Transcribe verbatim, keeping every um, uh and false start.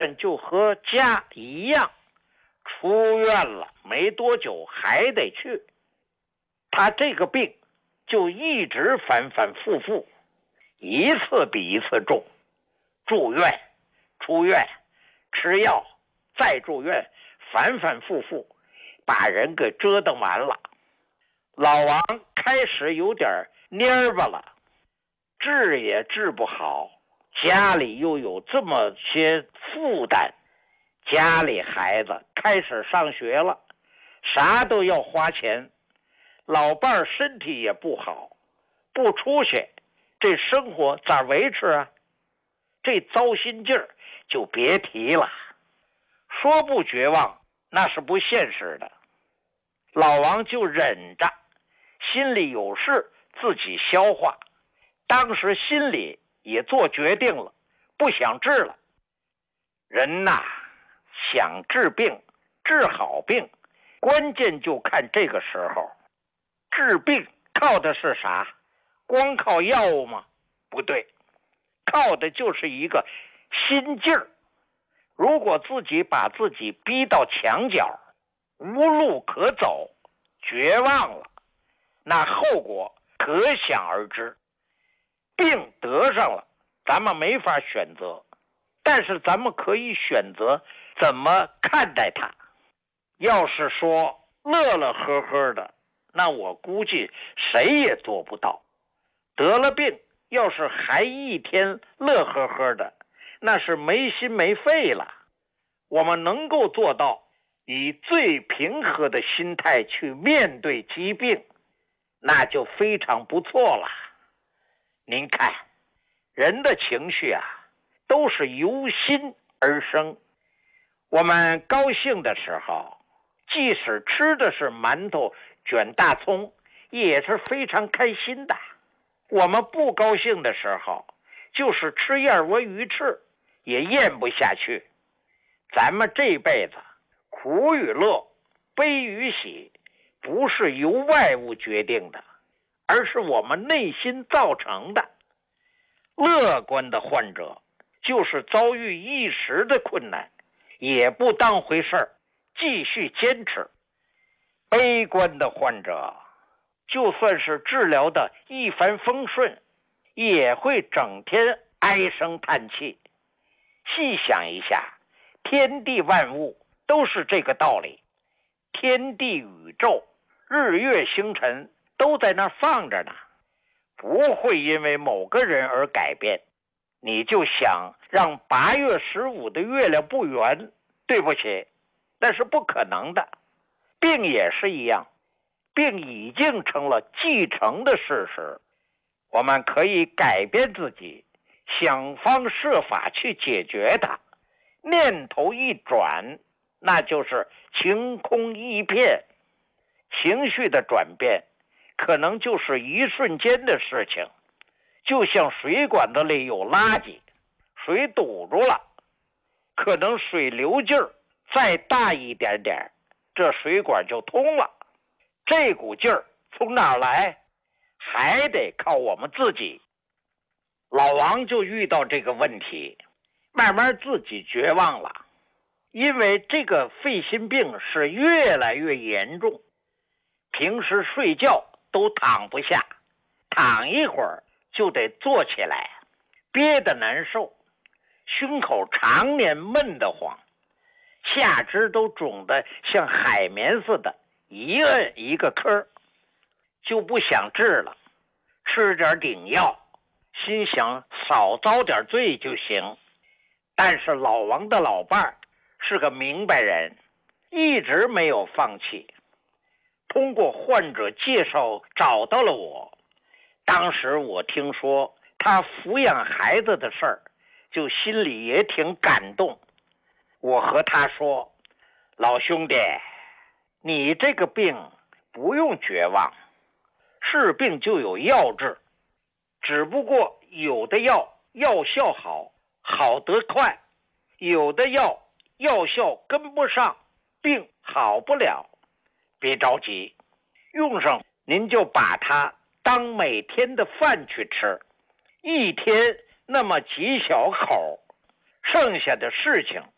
院就和家一样，出院了没多久还得去。他这个病就一直反反复复，一次比一次重，住院出院吃药再住院，反反复复，把人给折腾完了。老王开始有点蔫巴了，治也治不好，家里又有这么些负担，家里孩子开始上学了，啥都要花钱，老伴儿身体也不好，不出去，这生活咋维持啊？这糟心劲儿就别提了。说不绝望那是不现实的，老王就忍着，心里有事自己消化，当时心里也做决定了，不想治了。人呐，想治病治好病，关键就看这个时候。治病靠的是啥？光靠药物吗？不对，靠的就是一个心劲儿。如果自己把自己逼到墙角，无路可走，绝望了，那后果可想而知。病得上了，咱们没法选择，但是咱们可以选择怎么看待它。要是说乐乐呵呵的，那我估计谁也做不到。得了病，要是还一天乐呵呵的，那是没心没肺了。我们能够做到以最平和的心态去面对疾病，那就非常不错了。您看，人的情绪啊，都是由心而生。我们高兴的时候，即使吃的是馒头卷大葱，也是非常开心的。我们不高兴的时候，就是吃燕窝鱼翅也咽不下去。咱们这辈子苦与乐悲与喜，不是由外物决定的，而是我们内心造成的。乐观的患者就是遭遇一时的困难，也不当回事儿，继续坚持。悲观的患者就算是治疗的一帆风顺，也会整天唉声叹气。细想一下，天地万物都是这个道理，天地宇宙日月星辰都在那儿放着呢，不会因为某个人而改变。你就想让八月十五的月亮不圆，对不起，那是不可能的。病也是一样，病已经成了既成的事实，我们可以改变自己，想方设法去解决它。念头一转，那就是晴空一片。情绪的转变可能就是一瞬间的事情，就像水管子里有垃圾，水堵住了，可能水流劲儿再大一点点，这水管就通了。这股劲儿从哪儿来？还得靠我们自己。老王就遇到这个问题，慢慢自己绝望了，因为这个肺心病是越来越严重，平时睡觉都躺不下，躺一会儿就得坐起来，憋得难受，胸口常年闷得慌，下肢都肿得像海绵似的，一摁一个坑，就不想治了，吃点顶药，心想少遭点罪就行。但是老王的老伴儿是个明白人，一直没有放弃。通过患者介绍找到了我，当时我听说他抚养孩子的事儿，就心里也挺感动。我和他说，老兄弟，你这个病不用绝望，是病就有药治，只不过有的药药效好，好得快，有的药药效跟不上，病好不了。别着急，用上您就把它当每天的饭去吃，一天那么几小口，剩下的事情